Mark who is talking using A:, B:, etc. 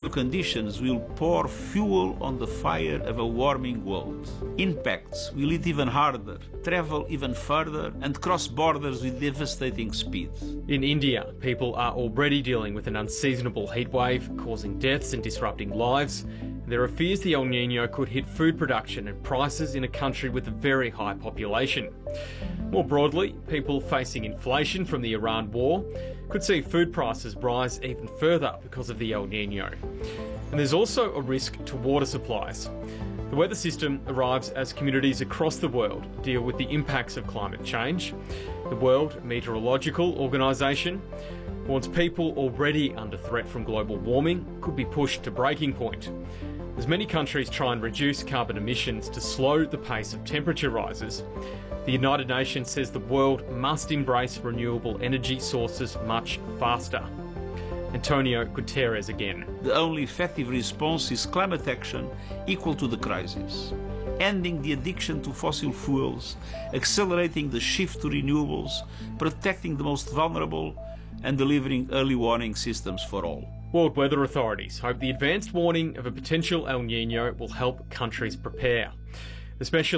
A: conditions will pour fuel on the fire of a warming world. Impacts will hit even harder, travel even further, and cross borders with devastating speed.
B: In India, people are already dealing with an unseasonable heatwave, causing deaths and disrupting lives. There are fears the El Niño could hit food production and prices in a country with a very high population. More broadly, people facing inflation from the Iran war could see food prices rise even further because of the El Niño. And there's also a risk to water supplies. The weather system arrives as communities across the world deal with the impacts of climate change. The World Meteorological Organization warns people already under threat from global warming could be pushed to breaking point, as many countries try and reduce carbon emissions to slow the pace of temperature rises. The United Nations says the world must embrace renewable energy sources much faster. Antonio Guterres again.
A: The only effective response is climate action equal to the crisis. Ending the addiction to fossil fuels, accelerating the shift to renewables, protecting the most vulnerable, and delivering early warning systems for all.
B: World weather authorities hope the advanced warning of a potential El Niño will help countries prepare, especially